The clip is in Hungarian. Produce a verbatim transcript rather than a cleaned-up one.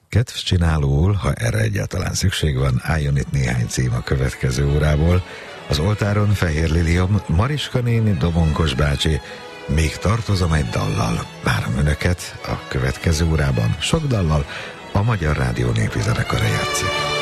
Kedvcsinálóul, ha erre egyáltalán szükség van, álljon itt néhány cím a következő órából. Az oltáron Fehér Lilium, Mariska néni, Domonkos bácsi, Még tartozom egy dallal. Várom önöket a következő órában sok dallal, a Magyar Rádió Népi Zenekara játszik.